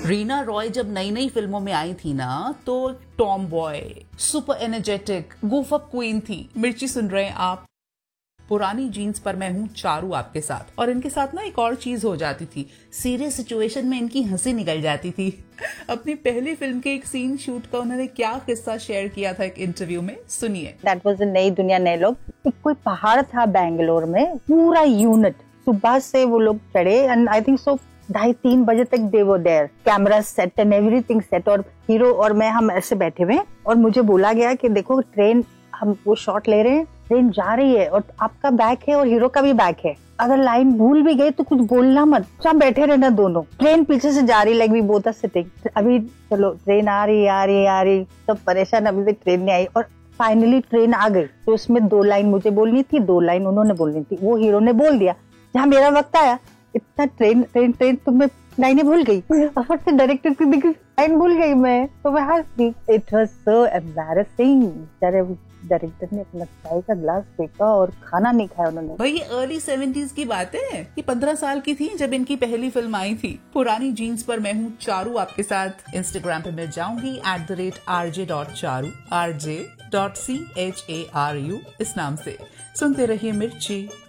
रीना रॉय जब नई नई फिल्मों में आई थी ना तो Tom boy, super energetic, goof up queen थी। मिर्ची सुन रहे हैं आप। पुरानी जीन्स पर मैं हूँ चारू आपके साथ। और इनके साथ ना एक और चीज हो जाती थी, सीरियस सिचुएशन में इनकी हंसी निकल जाती थी। अपनी पहली फिल्म के एक सीन शूट का उन्होंने क्या किस्सा शेयर किया था एक इंटरव्यू में, सुनिए। दैट वाज नई दुनिया नए लोग। एक कोई पहाड़ था बेंगलोर में, पूरा यूनिट सुबह से वो लोग चढ़े एंड आई थिंक सो 2:30-3 बजे तक दे वो there, camera set and everything set. और हीरो और मैं हम ऐसे बैठे हुए और मुझे बोला गया कि देखो ट्रेन, हम वो शॉट ले रहे हैं, ट्रेन जा रही है और आपका बैक है और हीरो का भी बैक है, अगर लाइन भूल भी गए तो कुछ बोलना मत, सब बैठे रहना दोनों। ट्रेन पीछे से जा रही, like we both are sitting. अभी चलो ट्रेन आ रही, सब परेशान, अभी तक ट्रेन नहीं आई और फाइनली ट्रेन आ गई। तो उसमें 2 लाइन मुझे बोलनी थी, 2 लाइन उन्होंने बोलनी थी। वो हीरो ने बोल दिया, जहाँ मेरा वक्त आया इतना ट्रेन तो मैं लाइनें भूल गई और फिर से डायरेक्टर की देखी लाइन भूल गई मैं, तो मैं हंस दी। It was so embarrassing. Director ने अपना चाय का ग्लास फेंका और खाना नहीं खाया उन्होंने। भाई ये अर्ली 70s की बात है। ये 15 साल की थी जब इनकी पहली फिल्म आई थी। पुरानी जीन्स पर मैं हूँ चारू आपके साथ। इंस्टाग्राम पे मैं जाऊंगी @rj.charu, rj.charu इस नाम से। सुनते रहिए मिर्ची।